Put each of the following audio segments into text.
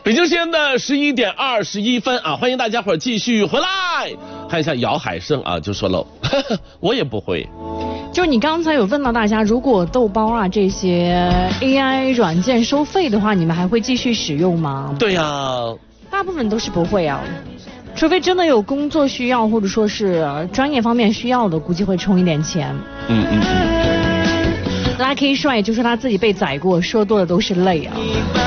北京时间的11点21分啊，欢迎大家伙继续回来。看一下姚海胜啊，就说了，呵呵我也不会。 就是你刚才有问到大家，如果豆包啊这些 AI 软件收费的话，你们还会继续使用吗？ 对呀， 大部分都是不会啊，除非真的有工作需要或者说是专业方面需要的，估计会充一点钱。Lucky 帅就说他自己被宰过，说多的都是泪啊。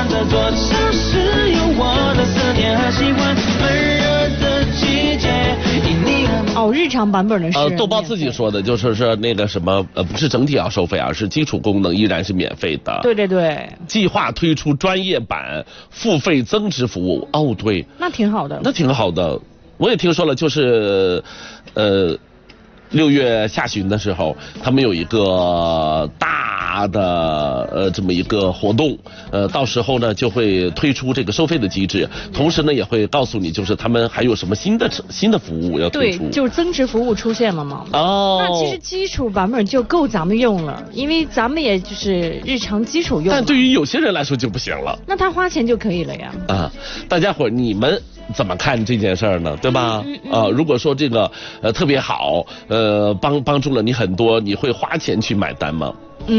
哦，日常版本的是豆包自己说的，就是那个什么不是整体要收费啊，是基础功能依然是免费的。 对对对。 计划推出专业版付费增值服务。哦，对， 那挺好的。 那挺好的，我也听说了，就是6月下旬的时候，他们有一个大的这么一个活动，到时候呢就会推出这个收费的机制，同时呢也会告诉你，就是他们还有什么新的服务要推出。 对，就是增值服务出现了嘛。哦。那其实基础版本就够咱们用了，因为咱们也就是日常基础用。 但对于有些人来说就不行了。 那他花钱就可以了呀。啊， 大家伙你们怎么看这件事儿呢？对吧？如果说这个特别好，帮助了你很多，你会花钱去买单吗？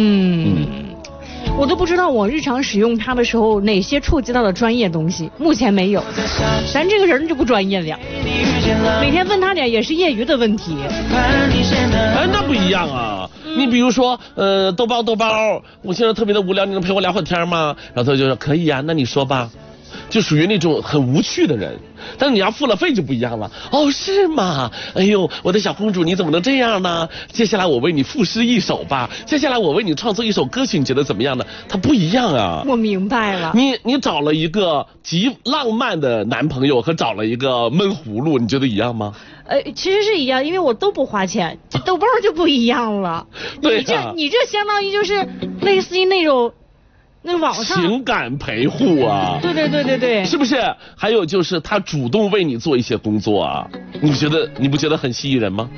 我都不知道我日常使用它的时候哪些触及到的专业东西，目前没有。咱这个人就不专业了，每天问他点也是业余的问题。 那不一样啊。你比如说豆包，我现在特别的无聊，你能陪我聊会儿天吗？然后他就说可以啊，那你说吧。就属于那种很无趣的人，但是你要付了费就不一样了。哦，是吗？哎呦，我的小公主，你怎么能这样呢？接下来我为你赋诗一首吧，接下来我为你创作一首歌曲，你觉得怎么样呢？它不一样啊。 我明白了。 你找了一个极浪漫的男朋友和找了一个闷葫芦，你觉得一样吗？ 其实是一样，因为我都不花钱，豆包就不一样了。 对啊， 你这相当于就是类似于那种。那网上情感陪护啊， 对， 是不是？还有就是他主动为你做一些工作啊，你不觉得很吸引人吗？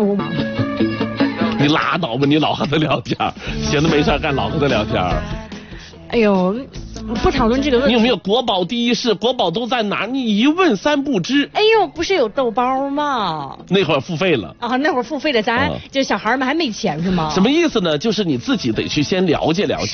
你拉倒吧，你老和他聊天，闲的没事干老和他聊天。 哎呦，不讨论这个问题。 你有没有国宝第一世？国宝都在哪？你一问三不知。 哎呦，不是有豆包吗？ 那会儿付费了啊，那会儿付费的，咱就小孩们还没钱是吗？ 什么意思呢？就是你自己得去先了解。